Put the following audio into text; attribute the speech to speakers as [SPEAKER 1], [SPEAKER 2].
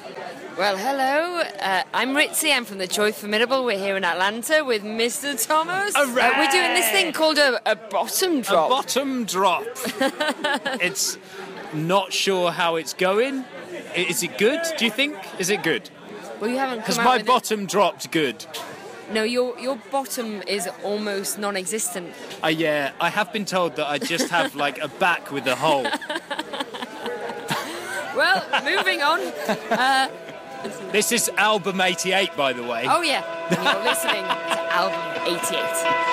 [SPEAKER 1] Well, hello. I'm Ritzy. I'm from the Joy Formidable. We're here in Atlanta with Mr. Thomas. We're doing this thing called a bottom drop.
[SPEAKER 2] A bottom drop. It's not sure how it's going. Is it good, do you think? Is it good?
[SPEAKER 1] Well, you haven't come
[SPEAKER 2] Has
[SPEAKER 1] out
[SPEAKER 2] my
[SPEAKER 1] with
[SPEAKER 2] bottom dropped good?
[SPEAKER 1] No, your bottom is almost non-existent.
[SPEAKER 2] Yeah, I have been told that I just have like a back with a hole.
[SPEAKER 1] Well, moving on.
[SPEAKER 2] This is album 88, by the way.
[SPEAKER 1] Oh, yeah. And you're listening to album 88.